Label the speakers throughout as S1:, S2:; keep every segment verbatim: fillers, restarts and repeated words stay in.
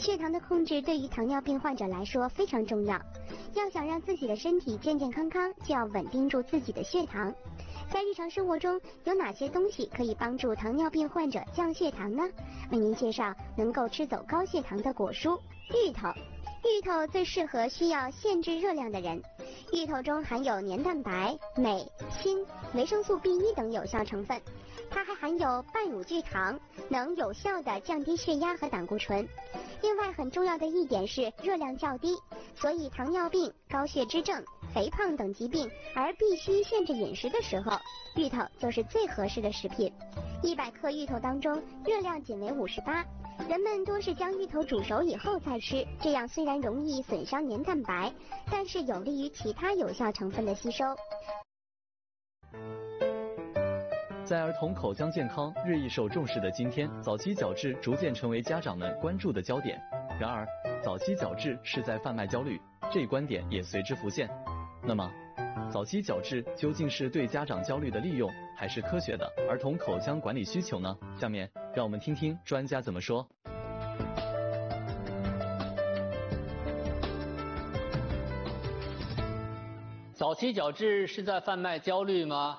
S1: 血糖的控制对于糖尿病患者来说非常重要。要想让自己的身体健健康康，就要稳定住自己的血糖。在日常生活中，有哪些东西可以帮助糖尿病患者降血糖呢？为您介绍能够吃走高血糖的果蔬——芋头。芋头最适合需要限制热量的人。芋头中含有黏蛋白、镁、锌、维生素 B 一 等有效成分，它还含有半乳聚糖，能有效地降低血压和胆固醇。另外很重要的一点是热量较低，所以糖尿病、高血脂症、肥胖等疾病而必须限制饮食的时候，芋头就是最合适的食品。一百克芋头当中热量仅为五十八。人们多是将芋头煮熟以后再吃，这样虽然容易损伤黏蛋白，但是有利于其他有效成分的吸收。
S2: 在儿童口腔健康日益受重视的今天，早期矫治逐渐成为家长们关注的焦点。然而，早期矫治是在贩卖焦虑，这一观点也随之浮现。那么，早期矫治究竟是对家长焦虑的利用，还是科学的儿童口腔管理需求呢？下面让我们听听专家怎么说。
S3: 早期矫治是在贩卖焦虑吗？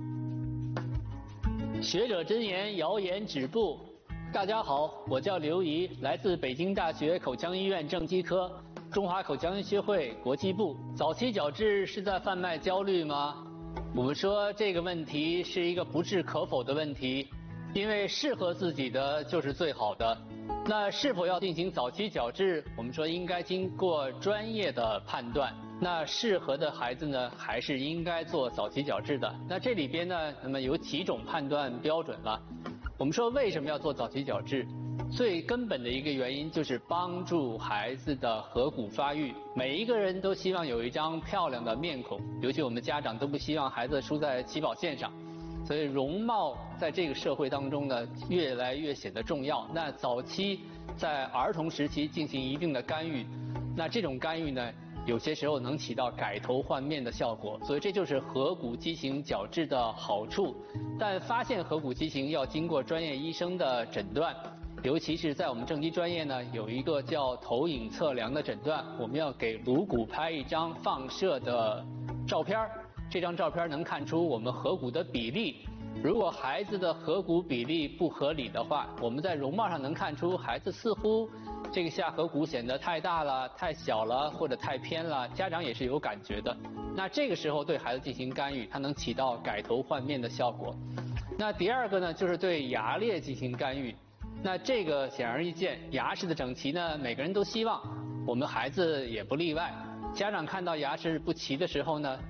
S3: 学者真言，谣言止步。大家好，我叫刘怡，来自北京大学口腔医院正畸科，中华口腔医学会国际部。早期矫治是在贩卖焦虑吗？我们说这个问题是一个不置可否的问题，因为适合自己的就是最好的。那是否要进行早期矫治，我们说应该经过专业的判断。那适合的孩子呢，还是应该做早期矫治的。那这里边呢，那么有几种判断标准了。我们说为什么要做早期矫治？最根本的一个原因就是帮助孩子的颌骨发育。每一个人都希望有一张漂亮的面孔，尤其我们家长都不希望孩子输在起跑线上。所以容貌在这个社会当中呢，越来越显得重要。那早期在儿童时期进行一定的干预，那这种干预呢，有些时候能起到改头换面的效果，所以这就是颌骨畸形矫治的好处。但发现颌骨畸形要经过专业医生的诊断，尤其是在我们正畸专业呢，有一个叫投影测量的诊断，我们要给颅骨拍一张放射的照片，这张照片能看出我们颌骨的比例。如果孩子的颌骨比例不合理的话，我们在容貌上能看出孩子似乎这个下颌骨显得太大了、太小了或者太偏了，家长也是有感觉的。那这个时候对孩子进行干预，它能起到改头换面的效果。那第二个呢，就是对牙列进行干预。那这个显而易见，牙齿的整齐呢，每个人都希望，我们孩子也不例外。家长看到牙齿不齐的时候呢，